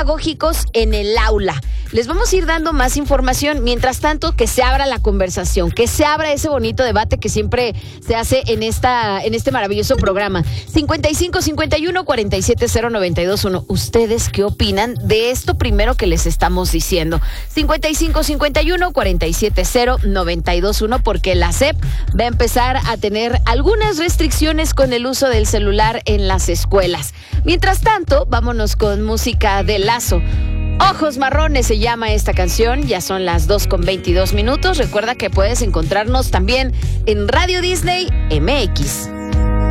pedagógicos en el aula. Les vamos a ir dando más información. Mientras tanto, que se abra la conversación, que se abra ese bonito debate que siempre se hace en este maravilloso programa. 5551-470-921. ¿Ustedes qué opinan de esto primero que les estamos diciendo? 5551-470-921, porque la SEP va a empezar a tener algunas restricciones con el uso del celular en las escuelas. Mientras tanto, vámonos con música de Lazo. Ojos Marrones se llama esta canción. Ya son las 2:22. Recuerda que puedes encontrarnos también en Radio Disney MX.